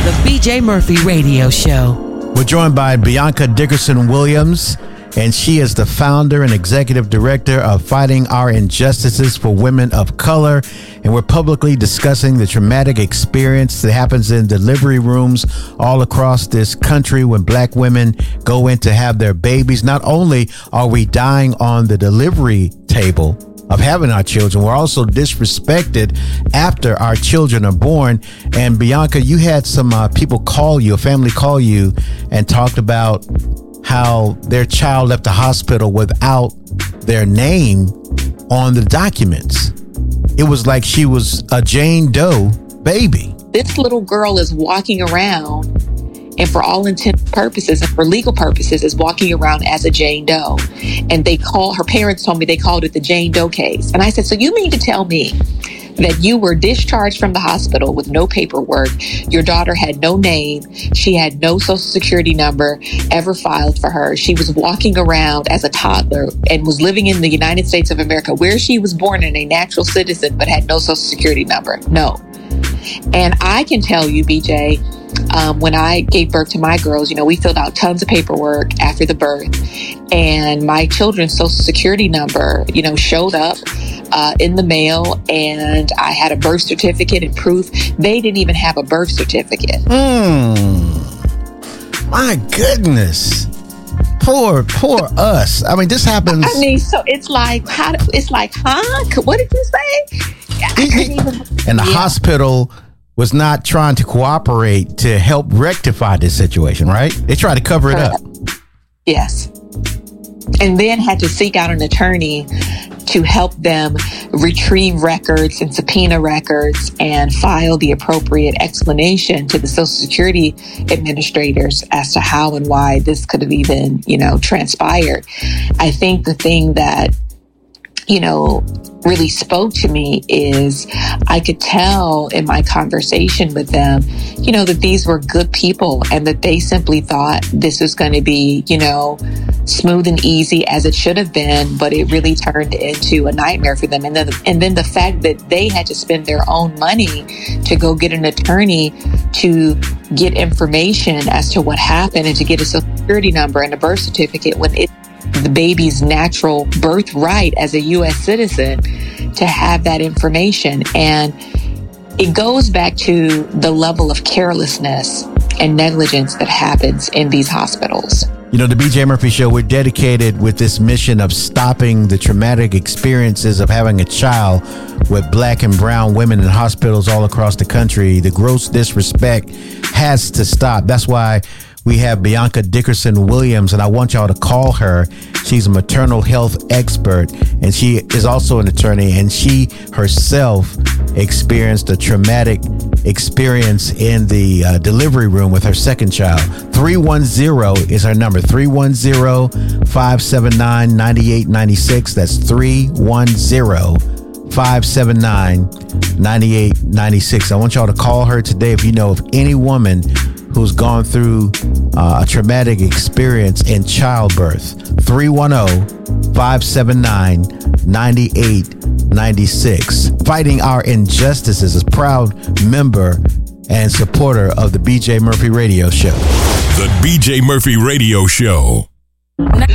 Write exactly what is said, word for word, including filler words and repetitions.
The B J Murphy Radio Show. We're joined by Bianca Dickerson Williams, and she is the founder and executive director of Fighting Our Injustices for Women of Color. And we're publicly discussing the traumatic experience that happens in delivery rooms all across this country when black women go in to have their babies. Not only are we dying on the delivery table of having our children, we're also disrespected after our children are born. And Bianca, you had some uh, people call you, a family call you, and talked about how their child left the hospital without their name on the documents. It was like she was a Jane Doe baby. This little girl is walking around, and for all intents and purposes, and for legal purposes, is walking around as a Jane Doe. And they call, her parents told me they called it the Jane Doe case. And I said, so you mean to tell me that you were discharged from the hospital with no paperwork, your daughter had no name, she had no social security number ever filed for her, she was walking around as a toddler and was living in the United States of America, where she was born and a natural citizen, but had no social security number? No. And I can tell you, B J, um, when I gave birth to my girls, you know, we filled out tons of paperwork after the birth, and my children's social security number, you know, showed up uh, in the mail, and I had a birth certificate and proof. They didn't even have a birth certificate. Hmm. My goodness. Poor, poor us. I mean, this happens. I mean, so it's like, how? It's like, huh? What did you say? I couldn't even, and the yeah. hospital was not trying to cooperate to help rectify this situation, right? They tried to cover it up. Yes. And then had to seek out an attorney to help them retrieve records and subpoena records and file the appropriate explanation to the Social Security administrators as to how and why this could have even, you know, transpired. I think the thing that, you know, really spoke to me is I could tell in my conversation with them, you know, that these were good people and that they simply thought this was going to be, you know, smooth and easy as it should have been, but it really turned into a nightmare for them. And then, and then the fact that they had to spend their own money to go get an attorney to get information as to what happened and to get a social security number and a birth certificate when it the baby's natural birthright as a U S citizen to have that information. And it goes back to the level of carelessness and negligence that happens in these hospitals. You know, the B J Murphy Show, we're dedicated with this mission of stopping the traumatic experiences of having a child with black and brown women in hospitals all across the country. The gross disrespect has to stop. That's why we have Bianca Dickerson Williams, and I want y'all to call her. She's a maternal health expert, and she is also an attorney, and she herself experienced a traumatic experience in the uh, delivery room with her second child. three one zero is her number, three one zero, five seven nine, nine eight nine six. That's three one zero, five seven nine, nine eight nine six. I want y'all to call her today if you know of any woman who's gone through uh, a traumatic experience in childbirth. three one zero, five seven nine, nine eight nine six. Fighting Our Injustices is a proud member and supporter of the B J Murphy Radio Show. The B J Murphy Radio Show.